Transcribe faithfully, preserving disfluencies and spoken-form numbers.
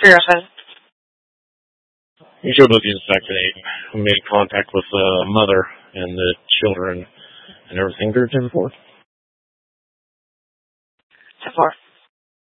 for your husband? He showed up the inspection. He made contact with the mother and the children and everything. They're ten four. ten four.